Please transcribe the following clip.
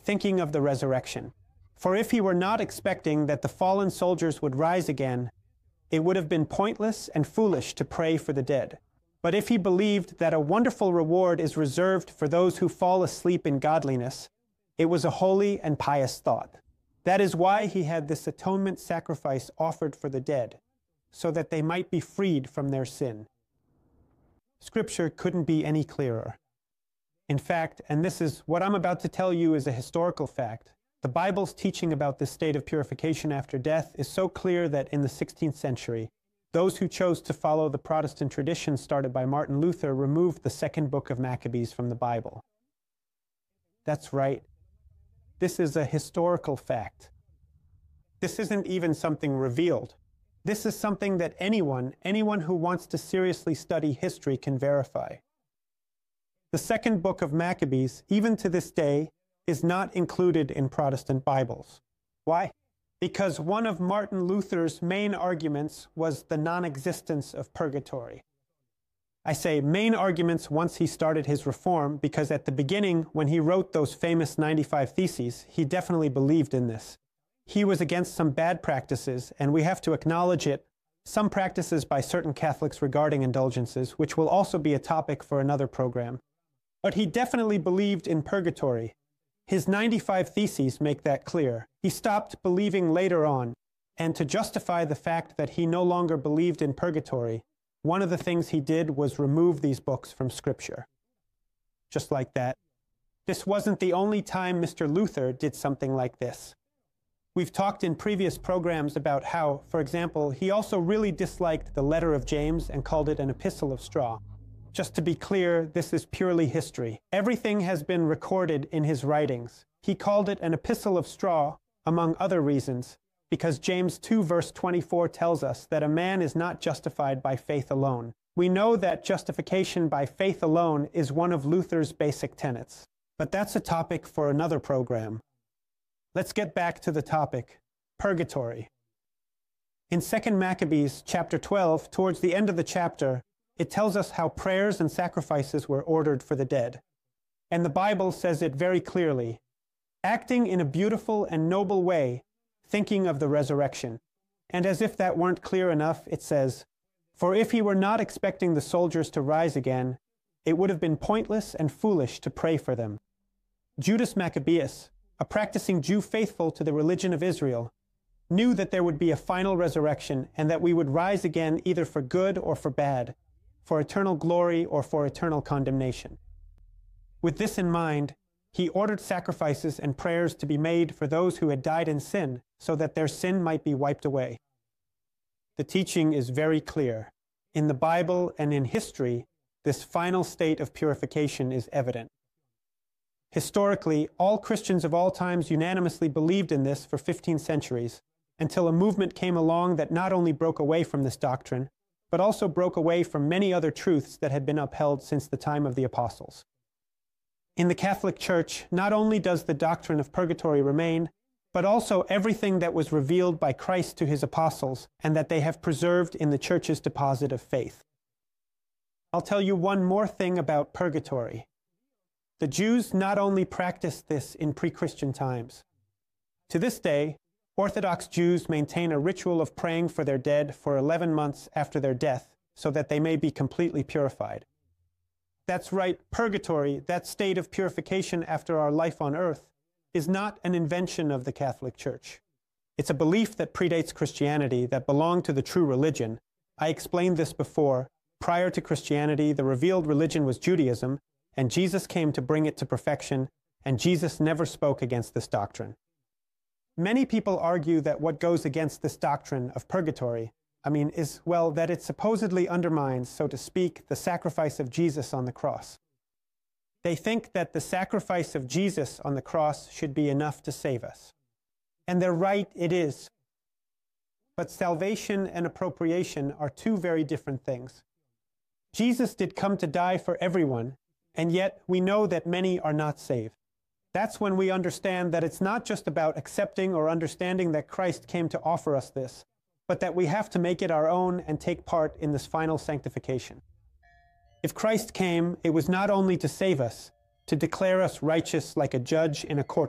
thinking of the resurrection. For if he were not expecting that the fallen soldiers would rise again, it would have been pointless and foolish to pray for the dead. But if he believed that a wonderful reward is reserved for those who fall asleep in godliness, it was a holy and pious thought. That is why he had this atonement sacrifice offered for the dead, so that they might be freed from their sin. Scripture couldn't be any clearer. In fact, and this is what I'm about to tell you is a historical fact, the Bible's teaching about this state of purification after death is so clear that in the 16th century, those who chose to follow the Protestant tradition started by Martin Luther removed the second book of Maccabees from the Bible. That's right. This is a historical fact. This isn't even something revealed. This is something that anyone who wants to seriously study history can verify. The second book of Maccabees, even to this day, is not included in Protestant Bibles. Why? Because one of Martin Luther's main arguments was the non-existence of purgatory. I say main arguments once he started his reform, because at the beginning, when he wrote those famous 95 Theses, he definitely believed in this. He was against some bad practices, and we have to acknowledge it, some practices by certain Catholics regarding indulgences, which will also be a topic for another program. But he definitely believed in purgatory. His 95 Theses make that clear. He stopped believing later on, and to justify the fact that he no longer believed in purgatory, one of the things he did was remove these books from Scripture. Just like that. This wasn't the only time Mr. Luther did something like this. We've talked in previous programs about how, for example, he also really disliked the letter of James and called it an epistle of straw. Just to be clear, this is purely history. Everything has been recorded in his writings. He called it an epistle of straw, among other reasons, because James 2 verse 24 tells us that a man is not justified by faith alone. We know that justification by faith alone is one of Luther's basic tenets. But that's a topic for another program. Let's get back to the topic, purgatory. In 2 Maccabees chapter 12, towards the end of the chapter, it tells us how prayers and sacrifices were ordered for the dead. And the Bible says it very clearly, acting in a beautiful and noble way, thinking of the resurrection. And as if that weren't clear enough, it says, for if he were not expecting the soldiers to rise again, it would have been pointless and foolish to pray for them. Judas Maccabeus, a practicing Jew faithful to the religion of Israel, knew that there would be a final resurrection and that we would rise again either for good or for bad, for eternal glory or for eternal condemnation. With this in mind, he ordered sacrifices and prayers to be made for those who had died in sin, so that their sin might be wiped away. The teaching is very clear. In the Bible and in history, this final state of purification is evident. Historically, all Christians of all times unanimously believed in this for 15 centuries, until a movement came along that not only broke away from this doctrine, but also broke away from many other truths that had been upheld since the time of the apostles. In the Catholic Church, not only does the doctrine of purgatory remain, but also everything that was revealed by Christ to his apostles and that they have preserved in the Church's deposit of faith. I'll tell you one more thing about purgatory. The Jews not only practiced this in pre-Christian times. To this day, Orthodox Jews maintain a ritual of praying for their dead for 11 months after their death, so that they may be completely purified. That's right, purgatory, that state of purification after our life on earth, is not an invention of the Catholic Church. It's a belief that predates Christianity, that belonged to the true religion. I explained this before. Prior to Christianity, the revealed religion was Judaism, and Jesus came to bring it to perfection, and Jesus never spoke against this doctrine. Many people argue that what goes against this doctrine of purgatory, that it supposedly undermines, so to speak, the sacrifice of Jesus on the cross. They think that the sacrifice of Jesus on the cross should be enough to save us. And they're right, it is. But salvation and appropriation are two very different things. Jesus did come to die for everyone, and yet we know that many are not saved. That's when we understand that it's not just about accepting or understanding that Christ came to offer us this, but that we have to make it our own and take part in this final sanctification. If Christ came, it was not only to save us, to declare us righteous like a judge in a court